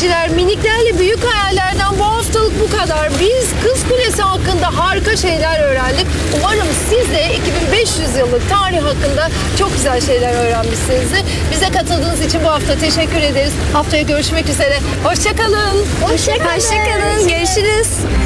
izleyiciler, miniklerle büyük hayallerden bu haftalık bu kadar. Biz Kız Kulesi hakkında harika şeyler öğrendik. Umarım siz de 2500 yıllık tarih hakkında çok güzel şeyler öğrenmişsinizdir. Bize katıldığınız için bu hafta teşekkür ederiz. Haftaya görüşmek üzere. Hoşça kalın. Hoşça kalın. Görüşürüz.